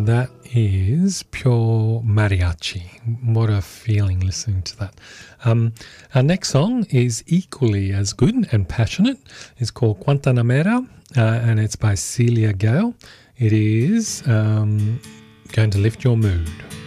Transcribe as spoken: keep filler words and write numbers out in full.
And that is Pure Mariachi. What a feeling listening to that. Um, our next song is equally as good and passionate. It's called Guantanamera, uh, and it's by Celia Gale. It is um, going to lift your mood.